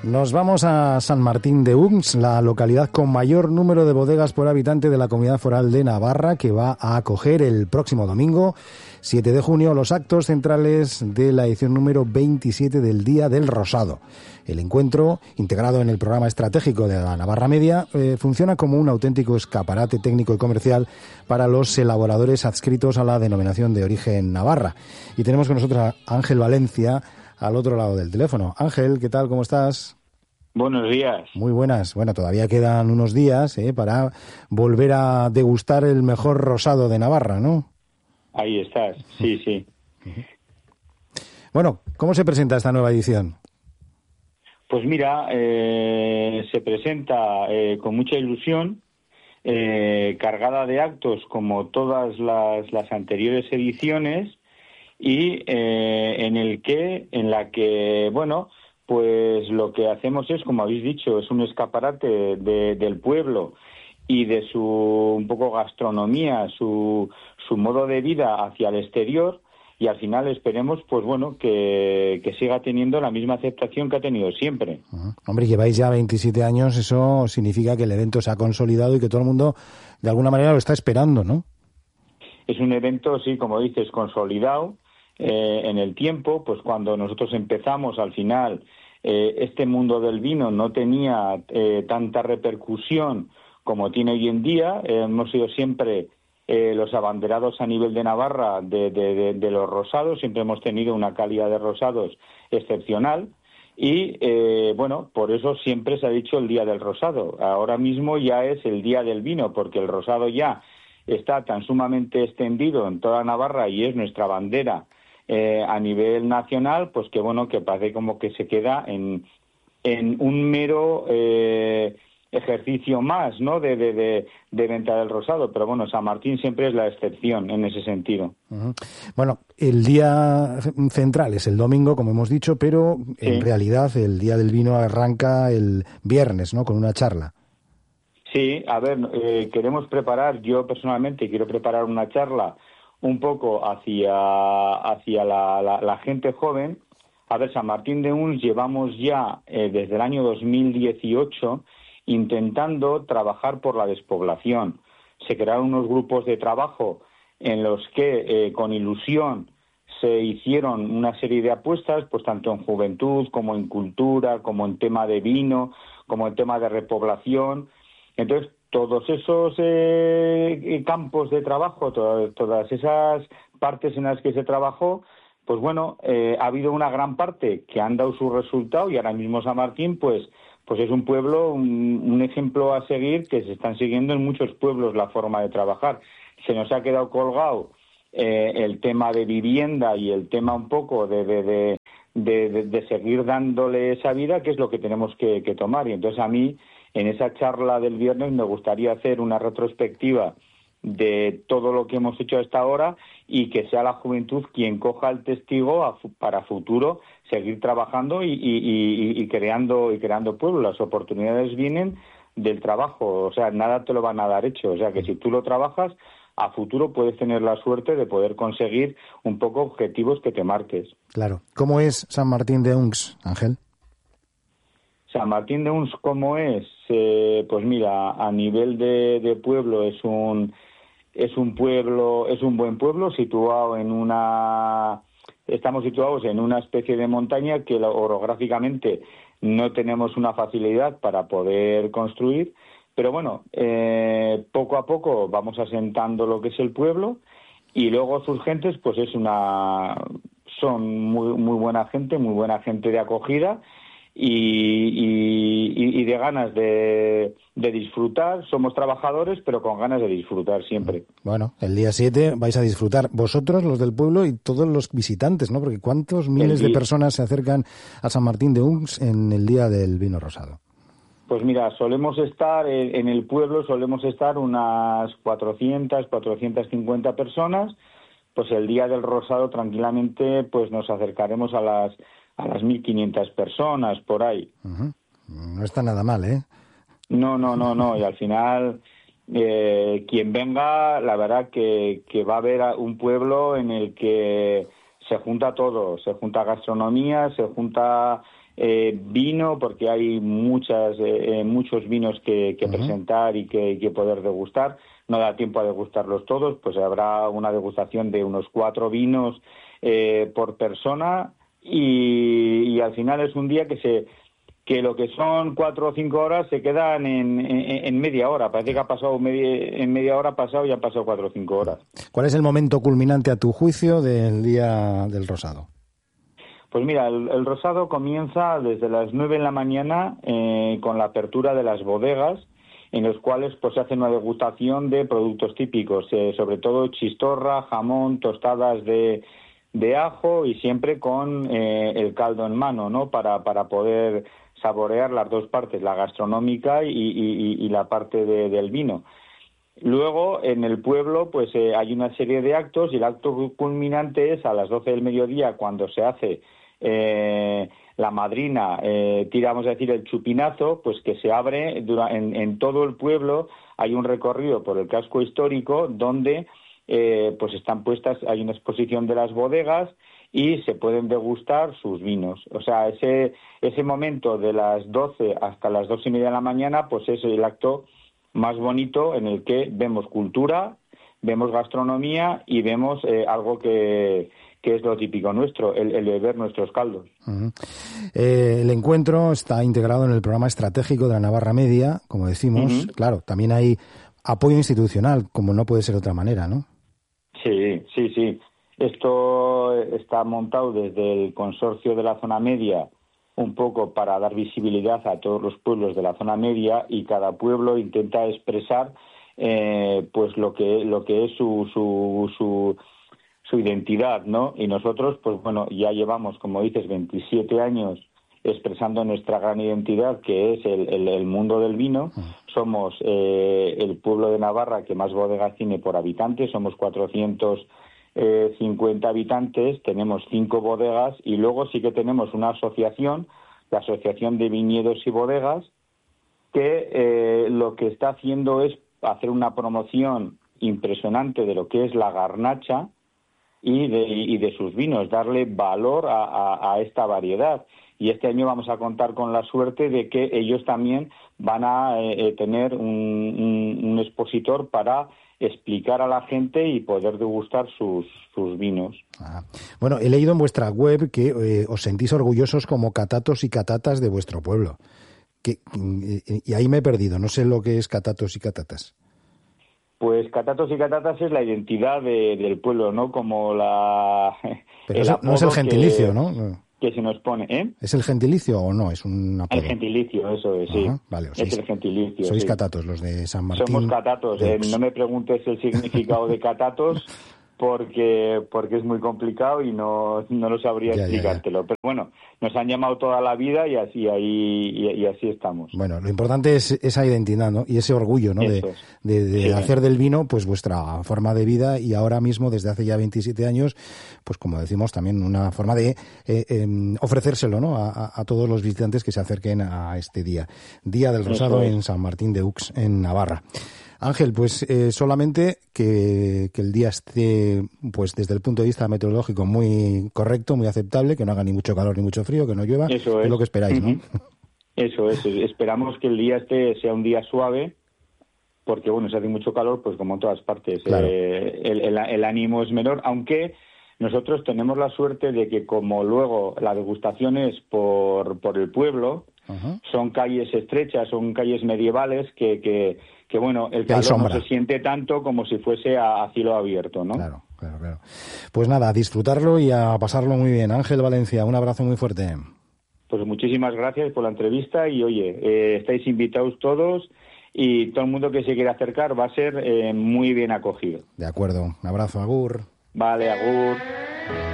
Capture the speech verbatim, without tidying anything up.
Nos vamos a San Martín de Uns, la localidad con mayor número de bodegas por habitante de la Comunidad Foral de Navarra, que va a acoger el próximo domingo, siete de junio, los actos centrales de la edición número veintisiete del Día del Rosado. El encuentro, integrado en el programa estratégico de la Navarra Media, eh, funciona como un auténtico escaparate técnico y comercial para los elaboradores adscritos a la denominación de origen Navarra. Y tenemos con nosotros a Ángel Valencia, al otro lado del teléfono. Ángel, ¿qué tal? ¿Cómo estás? Buenos días. Muy buenas. Bueno, todavía quedan unos días ¿eh? para volver a degustar el mejor rosado de Navarra, ¿no? Ahí estás, sí, sí. Bueno, ¿cómo se presenta esta nueva edición? Pues mira, eh, se presenta eh, con mucha ilusión, eh, cargada de actos como todas las, las anteriores ediciones, y eh, en el que, en la que, bueno, pues lo que hacemos es, como habéis dicho, es un escaparate de, del pueblo y de su un poco gastronomía, su, su modo de vida hacia el exterior, y al final esperemos, pues bueno, que, que siga teniendo la misma aceptación que ha tenido siempre. Uh-huh. Hombre, lleváis ya veintisiete años, eso significa que el evento se ha consolidado y que todo el mundo, de alguna manera, lo está esperando, ¿no? Es un evento, sí, como dices, consolidado. Eh, en el tiempo, pues cuando nosotros empezamos, al final, eh, este mundo del vino no tenía eh, tanta repercusión como tiene hoy en día. Eh, hemos sido siempre eh, los abanderados a nivel de Navarra de, de, de, de los rosados, siempre hemos tenido una calidad de rosados excepcional y, eh, bueno, por eso siempre se ha dicho el Día del Rosado. Ahora mismo ya es el Día del Vino, porque el rosado ya está tan sumamente extendido en toda Navarra y es nuestra bandera Eh, a nivel nacional, pues que bueno, que parece como que se queda en, en un mero eh, ejercicio más, ¿no?, de, de, de, de venta del rosado, pero bueno, San Martín siempre es la excepción en ese sentido. Uh-huh. Bueno, el día central es el domingo, como hemos dicho, pero sí, en realidad el Día del Vino arranca el viernes, ¿no?, con una charla. Sí, a ver, eh, queremos preparar, yo personalmente quiero preparar una charla un poco hacia hacia la, la, la gente joven. A ver, San Martín de Uns llevamos ya eh, desde el año dos mil dieciocho intentando trabajar por la despoblación. Se crearon unos grupos de trabajo en los que eh, con ilusión se hicieron una serie de apuestas, pues tanto en juventud como en cultura, como en tema de vino, como en tema de repoblación. Entonces, todos esos eh, campos de trabajo, to- todas esas partes en las que se trabajó, pues bueno, eh, ha habido una gran parte que han dado su resultado y ahora mismo San Martín, pues, pues es un pueblo, un, un ejemplo a seguir, que se están siguiendo en muchos pueblos la forma de trabajar. Se nos ha quedado colgado eh, el tema de vivienda y el tema un poco de, de, de, de, de, de seguir dándole esa vida, que es lo que tenemos que, que tomar. Y entonces a mí, en esa charla del viernes, me gustaría hacer una retrospectiva de todo lo que hemos hecho hasta ahora y que sea la juventud quien coja el testigo a, para futuro seguir trabajando y, y, y, y creando y creando pueblos. Las oportunidades vienen del trabajo, o sea, nada te lo van a dar hecho. O sea, que si tú lo trabajas, a futuro puedes tener la suerte de poder conseguir un poco objetivos que te marques. Claro. ¿Cómo es San Martín de Uns, Ángel? San Martín de Uns, ¿cómo es? Eh, pues mira, a nivel de, de pueblo es un es un pueblo, es un buen pueblo situado en una estamos situados en una especie de montaña que orográficamente no tenemos una facilidad para poder construir, pero bueno, eh, poco a poco vamos asentando lo que es el pueblo y luego sus gentes, pues es una son muy muy buena gente, muy buena gente de acogida. Y, y, y de ganas de, de disfrutar. Somos trabajadores, pero con ganas de disfrutar siempre. Bueno, el día siete vais a disfrutar vosotros, los del pueblo, y todos los visitantes, ¿no? Porque ¿cuántos miles de personas se acercan a San Martín de Uns en el Día del Vino Rosado? Pues mira, solemos estar en, en el pueblo, solemos estar unas cuatrocientas, cuatrocientas cincuenta personas. Pues el Día del Rosado tranquilamente pues nos acercaremos a las a las mil quinientas personas, por ahí. Uh-huh. No está nada mal, ¿eh? No, no, no, no. Y al final, eh, quien venga, la verdad que, que va a ver a un pueblo en el que se junta todo. Se junta gastronomía, se junta eh, vino, porque hay muchas eh, muchos vinos que, que uh-huh. presentar y que, y que poder degustar. No da tiempo a degustarlos todos, pues habrá una degustación de unos cuatro vinos eh, por persona y, y al final es un día que se que lo que son cuatro o cinco horas se quedan en, en, en media hora. Parece que ha pasado media, en media hora ha pasado y han pasado cuatro o cinco horas. ¿Cuál es el momento culminante a tu juicio del día del rosado? Pues mira, el, el rosado comienza desde las nueve de la mañana eh, con la apertura de las bodegas, en los cuales pues se hace una degustación de productos típicos, eh, sobre todo chistorra, jamón, tostadas de, de ajo y siempre con eh, el caldo en mano, ¿no? Para, para poder saborear las dos partes, la gastronómica y, y, y la parte de, del vino. Luego, en el pueblo, pues eh, hay una serie de actos y el acto culminante es a las doce del mediodía cuando se hace eh, la madrina, eh, tira, vamos a decir, el chupinazo, pues que se abre dura, en, en todo el pueblo. Hay un recorrido por el casco histórico donde eh, pues están puestas, hay una exposición de las bodegas y se pueden degustar sus vinos. O sea, ese ese momento de las doce hasta las dos y media de la mañana, pues es el acto más bonito en el que vemos cultura, vemos gastronomía y vemos eh, algo que, que es lo típico nuestro, el, el beber nuestros caldos. Uh-huh. Eh, el encuentro está integrado en el programa estratégico de la Navarra Media, como decimos. Uh-huh. Claro, también hay apoyo institucional, como no puede ser de otra manera, ¿no? Sí, sí, sí. Esto está montado desde el consorcio de la zona media, un poco para dar visibilidad a todos los pueblos de la zona media, y cada pueblo intenta expresar eh, pues lo que lo que es su su su su identidad, ¿no? Y nosotros, pues bueno, ya llevamos, como dices, veintisiete años expresando nuestra gran identidad, que es el, el, el mundo del vino. Somos eh, el pueblo de Navarra que más bodegas tiene por habitante, somos cuatrocientos cincuenta habitantes, tenemos cinco bodegas y luego sí que tenemos una asociación, la Asociación de Viñedos y Bodegas, que eh, lo que está haciendo es hacer una promoción impresionante de lo que es la garnacha y de, y de sus vinos, darle valor a, a, a esta variedad. Y este año vamos a contar con la suerte de que ellos también van a eh, tener un, un, un expositor para explicar a la gente y poder degustar sus, sus vinos. Ah. Bueno, he leído en vuestra web que eh, os sentís orgullosos como catatos y catatas de vuestro pueblo. Que, y ahí me he perdido, no sé lo que es catatos y catatas. Pues catatos y catatas es la identidad de, del pueblo, ¿no? Como la... Pero el no es el gentilicio, que, ¿no? Que se nos pone, ¿eh? ¿Es el gentilicio o no? Es un apodo. El gentilicio, eso es, sí. Ajá, vale, es sois, el gentilicio. Sois sí. catatos, los de San Martín. Somos catatos. Eh, no me preguntes el significado de catatos porque porque es muy complicado y no, no lo sabría ya, explicártelo. Ya, ya. Pero bueno, nos han llamado toda la vida y así ahí y, y así estamos. Bueno, lo importante es esa identidad, ¿no? Y ese orgullo, ¿no? De, de, de sí. hacer del vino pues vuestra forma de vida, y ahora mismo, desde hace ya veintisiete años, pues como decimos, también una forma de eh, eh, ofrecérselo, ¿no? A, a todos los visitantes que se acerquen a este día. Día del Rosado en San Martín de Ux, en Navarra. Ángel, pues eh, solamente que, que el día esté, pues desde el punto de vista meteorológico, muy correcto, muy aceptable, que no haga ni mucho calor ni mucho frío, que no llueva. Eso es. Es lo que esperáis, ¿no? Eso es. Esperamos que el día este sea un día suave, porque bueno, si hace mucho calor, pues como en todas partes, claro. eh, el, el, el ánimo es menor, aunque nosotros tenemos la suerte de que como luego la degustación es por, por el pueblo, uh-huh. son calles estrechas, son calles medievales que... que que bueno, el calor no se siente tanto como si fuese a, a cielo abierto, ¿no? Claro, claro, claro. Pues nada, a disfrutarlo y a pasarlo muy bien. Ángel Valencia, un abrazo muy fuerte. Pues muchísimas gracias por la entrevista y oye, eh, estáis invitados todos y todo el mundo que se quiera acercar va a ser eh, muy bien acogido. De acuerdo, un abrazo, agur. Vale, agur.